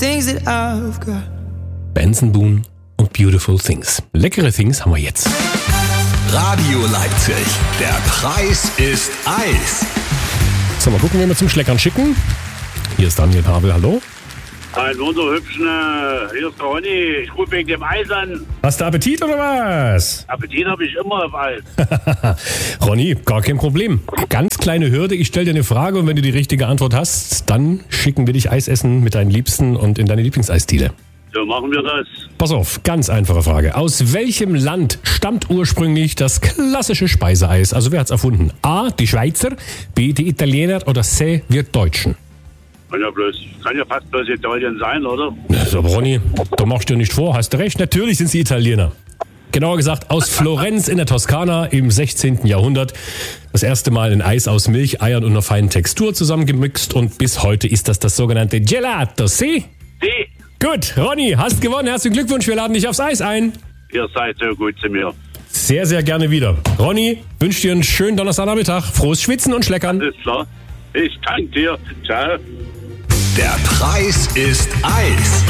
things that I've got. Benson Boone und Beautiful Things. Leckere Things haben wir jetzt. Radio Leipzig, der Preis ist Eis. So, mal gucken, wen wir zum Schleckern schicken. Hier ist Daniel Pavel, hallo. Ein wunderhübschen, hier ist der Ronny. Ich rufe wegen dem Eis an. Hast du Appetit oder was? Appetit habe ich immer auf Eis. Ronny, gar kein Problem. Ganz kleine Hürde, ich stelle dir eine Frage und wenn du die richtige Antwort hast, dann schicken wir dich Eis essen mit deinen Liebsten und in deine Lieblingseisdiele. So machen wir das. Pass auf, ganz einfache Frage. Aus welchem Land stammt ursprünglich das klassische Speiseeis? Also wer hat's erfunden? A, die Schweizer, B, die Italiener oder C, wir Deutschen? Kann ja fast bloß Italien sein, oder? So, Ronny, da machst du nicht vor, hast du recht, natürlich sind sie Italiener. Genauer gesagt aus Florenz in der Toskana im 16. Jahrhundert. Das erste Mal in Eis aus Milch, Eiern und einer feinen Textur zusammengemixt und bis heute ist das sogenannte Gelato, sì? Sie, Gut, Ronny, hast gewonnen, herzlichen Glückwunsch, wir laden dich aufs Eis ein. ihr seid so gut zu mir. Sehr, sehr gerne wieder. Ronny, wünsche dir einen schönen Donnerstagnachmittag, frohes Schwitzen und Schleckern. Alles klar. Ich danke dir. Ciao. Der Preis ist Eis.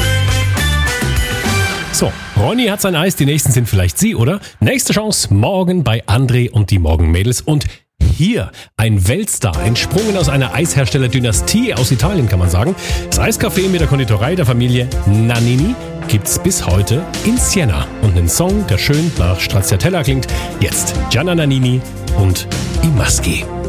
So, Ronny hat sein Eis, die nächsten sind vielleicht Sie, oder? Nächste Chance morgen bei André und die Morgenmädels. Und hier ein Weltstar, entsprungen aus einer Eishersteller-Dynastie aus Italien, kann man sagen. Das Eiscafé mit der Konditorei der Familie Nannini gibt's bis heute in Siena. Und einen Song, der schön nach Stracciatella klingt, jetzt Gianna Nannini und I Maschi.